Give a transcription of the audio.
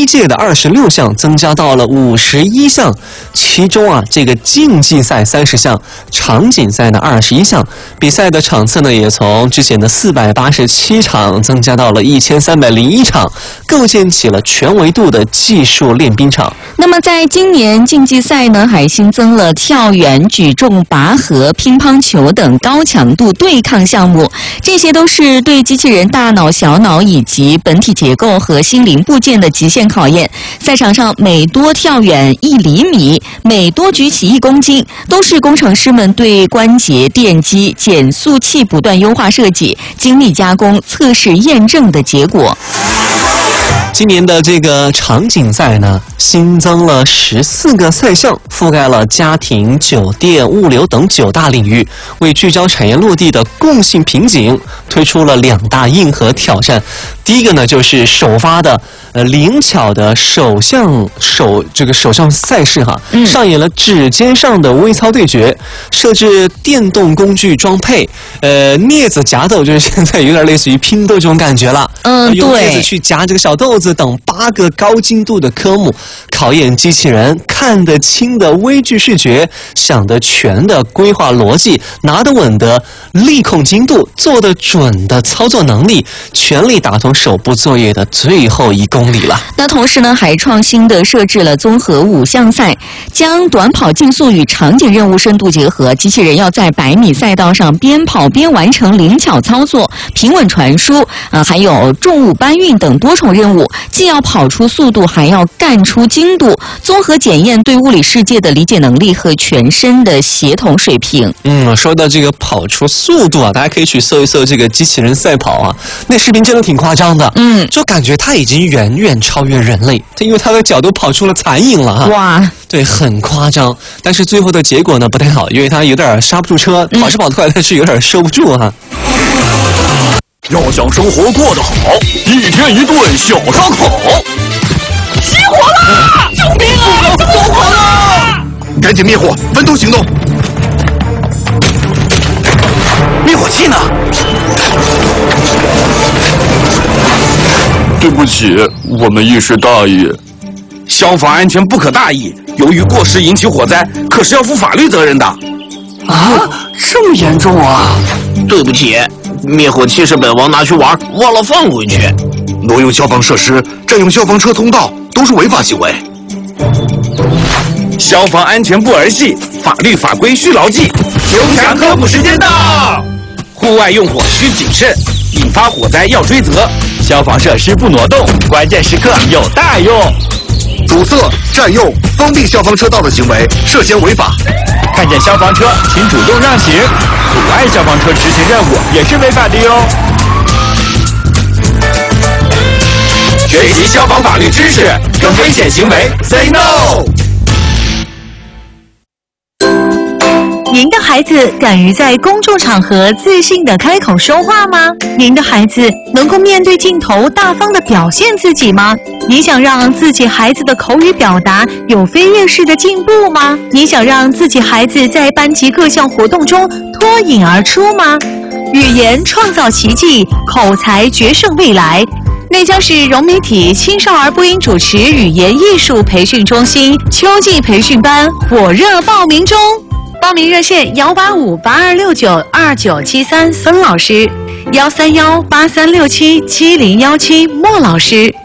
一届的26项增加到了51项，其中啊，这个竞技赛30项，场景赛呢21项，比赛的场次呢也从之前的487场增加到了1301场，构建起了全维度的技术练兵场。 那么在今年竞技赛呢，还新增了跳远、举重、拔河、乒乓球等高强度对抗项目，这些都是对机器人大脑、小脑以及本体结构和心灵部件的极限考验。赛场上每多跳远1厘米，每多举起1公斤，都是工程师们对关节、电机、减速器不断优化设计、精密加工、测试验证的结果。 今年的这个场景赛呢，新增了14个赛项，覆盖了家庭、酒店、物流等9大领域，为聚焦产业落地的共性瓶颈，推出了2大硬核挑战。第一个呢，就是首发的灵巧的手项赛事哈，上演了指尖上的微操对决，设置电动工具装配，镊子夹豆，就是现在有点类似于拼豆这种感觉了。用镊子去夹这个小豆子等8个高精度的科目，考验机器人看得清的微距视觉、想得全的规划逻辑、拿得稳的力控精度、做得准的操作能力，全力打通手部作业的最后1公里了。 那同时呢，还创新的设置了综合5项赛，将短跑竞速与场景任务深度结合，机器人要在100米赛道上边跑边完成灵巧操作、平稳传输，还有重物搬运等多重任务，既要跑出速度，还要干出精度，综合检验对物理世界的理解能力和全身的协同水平。 说到这个跑出速度啊，大家可以去搜一搜这个机器人赛跑啊，那视频真的挺夸张的。就感觉它已经远远超越人类，因为它的脚都跑出了残影了哈。 哇， 对，很夸张。但是最后的结果呢不太好，因为它有点刹不住车，跑是跑得快，但是有点收不住哈。 要想生活过得好，1天1顿小烧烤。 起火了！救命啊！走火了！ 赶紧灭火，分头行动。灭火器呢？对不起，我们一时大意。消防安全不可大意，由于过失引起火灾，可是要负法律责任的。 这么严重啊！ 对不起，灭火器是本王拿去玩，忘了放回去。 挪用消防设施、占用消防车通道都是违法行为。消防安全不儿戏，法律法规需牢记。 穷强科普时间到。 户外用火需谨慎，引发火灾要追责。 消防设施不挪动，关键时刻有大用。 堵塞、占用、封闭消防车道的行为涉嫌违法。 看见消防车，请主动让行。阻碍消防车执行任务也是违法的哟。学习消防法律知识，跟危险行为 say no。 您的孩子敢于在公众场合自信地开口说话吗？您的孩子能够面对镜头大方地表现自己吗？你想让自己孩子的口语表达有飞跃式的进步吗？你想让自己孩子在班级各项活动中脱颖而出吗？语言创造奇迹，口才决胜未来。内江市融媒体青少儿播音主持语言艺术培训中心秋季培训班火热报名中。报名热线18582692973孙老师，13183677017莫老师。